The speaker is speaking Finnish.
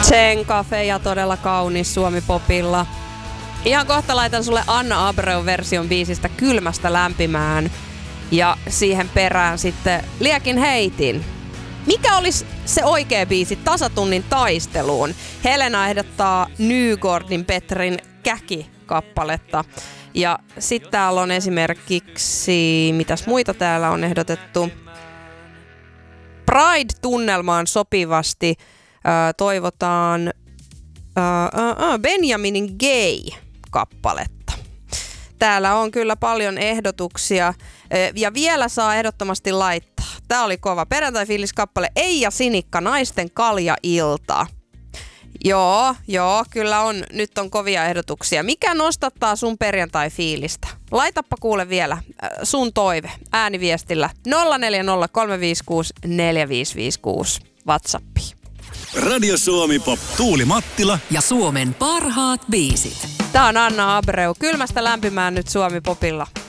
Chen Cafe ja todella kaunis Suomi-popilla. Ihan kohta laitan sulle Anna Abreun version biisistä Kylmästä lämpimään. Ja siihen perään sitten Liekin heitin. Mikä olisi se oikea biisi tasatunnin taisteluun? Helena ehdottaa Nygårdin Petrin Käki-kappaletta. Ja sitten täällä on esimerkiksi, mitäs muita täällä on ehdotettu? Pride-tunnelmaan sopivasti toivotaan Benjaminin Gay-kappaletta. Täällä on kyllä paljon ehdotuksia ja vielä saa ehdottomasti laittaa. Tää oli kova perjantai-fiilis-kappale Eija Sinikka, Naisten kalja-ilta. Joo, kyllä on. Nyt on kovia ehdotuksia. Mikä nostattaa sun perjantai-fiilistä? Laitappa kuule vielä sun toive ääniviestillä 0403564556 WhatsAppiin. Radio Suomi Pop, Tuuli Mattila ja Suomen parhaat biisit. Tää on Anna Abreu. Kylmästä lämpimään nyt Suomi Popilla.